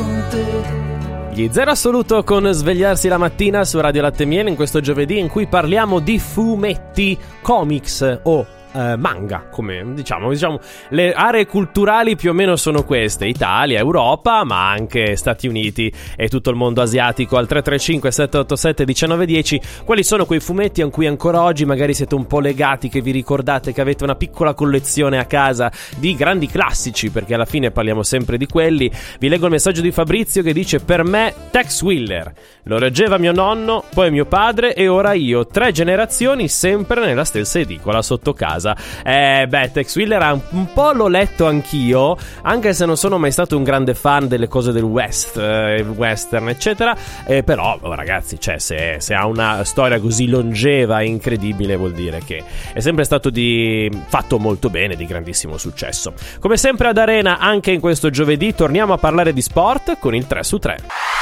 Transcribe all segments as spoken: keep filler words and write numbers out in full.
con te. Gli Zero Assoluto con Svegliarsi la mattina su Radio Latte e Miele in questo giovedì in cui parliamo di fumetti, comics o Uh, manga, come diciamo, diciamo le aree culturali più o meno sono queste: Italia, Europa, ma anche Stati Uniti e tutto il mondo asiatico. Al tre tre cinque sette otto sette uno nove uno zero quali sono quei fumetti a cui ancora oggi magari siete un po' legati, che vi ricordate, che avete una piccola collezione a casa di grandi classici, perché alla fine parliamo sempre di quelli. Vi leggo il messaggio di Fabrizio che dice: per me Tex Willer lo reggeva mio nonno, poi mio padre e ora io, tre generazioni sempre nella stessa edicola sotto casa. Eh, beh, Tex Willer un, un po' l'ho letto anch'io, anche se non sono mai stato un grande fan delle cose del West, eh, western, eccetera. Eh, però, oh, ragazzi, cioè, se, se ha una storia così longeva e incredibile, vuol dire che è sempre stato di fatto molto bene, di grandissimo successo. Come sempre ad Arena, anche in questo giovedì, torniamo a parlare di sport con il tre su tre.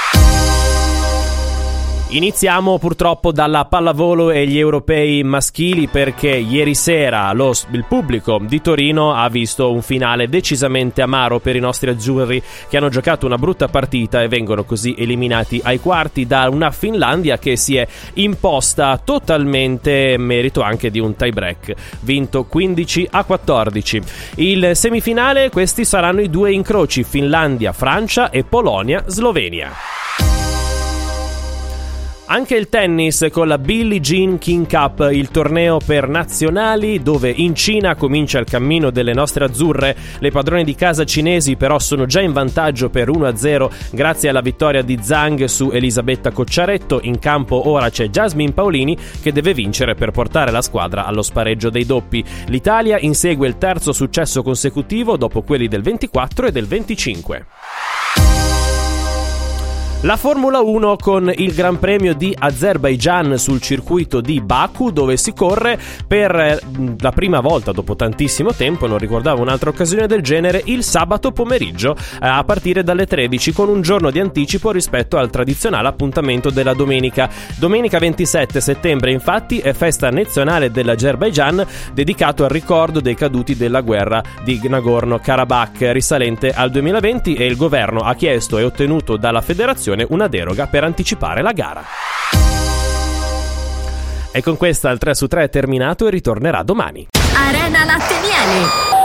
Iniziamo purtroppo dalla pallavolo e gli europei maschili, perché ieri sera lo, il pubblico di Torino ha visto un finale decisamente amaro per i nostri azzurri, che hanno giocato una brutta partita e vengono così eliminati ai quarti da una Finlandia che si è imposta totalmente, merito anche di un tie break, vinto quindici a quattordici. Il semifinale, questi saranno i due incroci: Finlandia, Francia e Polonia, Slovenia. Anche il tennis con la Billie Jean King Cup, il torneo per nazionali dove in Cina comincia il cammino delle nostre azzurre. Le padrone di casa cinesi però sono già in vantaggio per uno a zero grazie alla vittoria di Zhang su Elisabetta Cocciaretto. In campo ora c'è Jasmine Paolini che deve vincere per portare la squadra allo spareggio dei doppi. L'Italia insegue il terzo successo consecutivo dopo quelli del ventiquattro e del venticinque. La Formula uno con il Gran Premio di Azerbaijan sul circuito di Baku, dove si corre per la prima volta dopo tantissimo tempo, non ricordavo un'altra occasione del genere, il sabato pomeriggio a partire dalle tredici, con un giorno di anticipo rispetto al tradizionale appuntamento della domenica. Domenica ventisette settembre infatti è festa nazionale dell'Azerbaijan, dedicato al ricordo dei caduti della guerra di Nagorno-Karabakh risalente al duemilaventi, e il governo ha chiesto e ottenuto dalla federazione una deroga per anticipare la gara. E con questa il tre su tre è terminato e ritornerà domani. Arena Latte e Miele.